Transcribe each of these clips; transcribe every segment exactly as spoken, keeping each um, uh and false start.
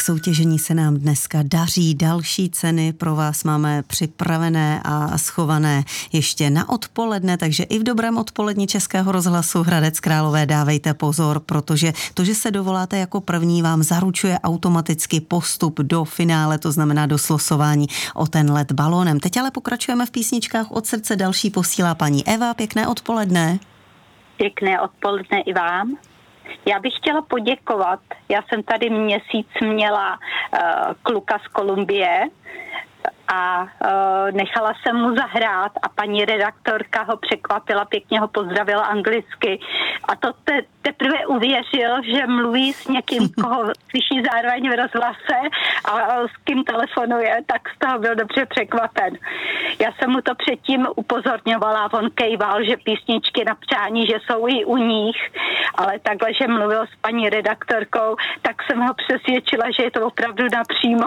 k soutěžení se nám dneska daří. Další ceny pro vás máme připravené a schované ještě na odpoledne, takže i v dobrém odpoledni Českého rozhlasu Hradec Králové dávejte pozor, protože to, že se dovoláte jako první, vám zaručuje automaticky postup do finále, to znamená do slosování o ten let balónem. Teď ale pokračujeme v písničkách od srdce. Další posílá paní Eva. Pěkné odpoledne. Pěkné odpoledne i vám. Já bych chtěla poděkovat. Já jsem tady měsíc měla uh, kluka z Kolumbie a uh, nechala jsem mu zahrát a paní redaktorka ho překvapila, pěkně ho pozdravila anglicky a to te, teprve uvěřil, že mluví s někým, koho slyší zároveň v rozhlase a, a s kým telefonuje, tak z toho byl dobře překvapen. Já jsem mu to předtím upozorňovala, on kejval, že písničky na přání, že jsou i u nich, ale takhle, že mluvil s paní redaktorkou, tak jsem ho přesvědčila, že je to opravdu napřímo.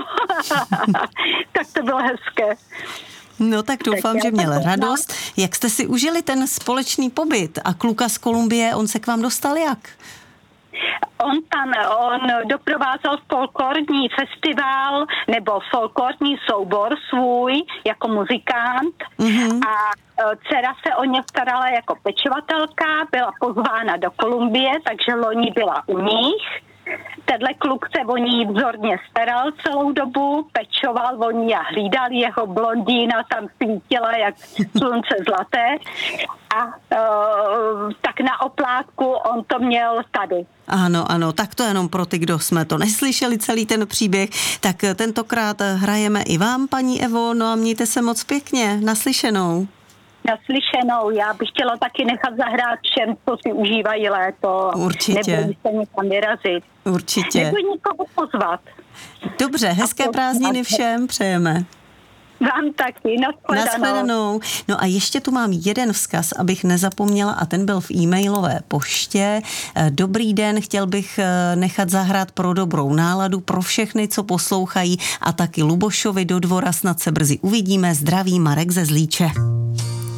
Tak to bylo hezké. No tak doufám, tak že měl radost. Jak jste si užili ten společný pobyt a kluka z Kolumbie, on se k vám dostal jak? On tam, on doprovázel folklorní festival nebo folklorní soubor svůj jako muzikant mm-hmm. a dcera se o ně starala jako pečovatelka, byla pozvána do Kolumbie, takže loni byla u nich. Tenhle kluk se o ní vzorně staral celou dobu, pečoval o ní a hlídal, jeho blondýna tam svítila jak slunce zlaté a uh, tak na oplátku on to měl tady. Ano, ano, tak to jenom pro ty, kdo jsme to neslyšeli celý ten příběh, tak tentokrát hrajeme i vám, paní Evo, no a mějte se moc pěkně, naslyšenou. Naslyšenou, já bych chtěla taky nechat zahrát všem, co si užívají léto. Určitě. Nebo se někam vyrazit. Určitě. Nebo někoho pozvat. Dobře, hezké prázdniny všem přejeme. Vám taky, nashledanou. Nashledanou. No a ještě tu mám jeden vzkaz, abych nezapomněla a ten byl v e-mailové poště. Dobrý den, chtěl bych nechat zahrát pro dobrou náladu, pro všechny, co poslouchají a taky Lubošovi do Dvora, snad se brzy uvidíme. Zdraví, Marek ze Zlíče.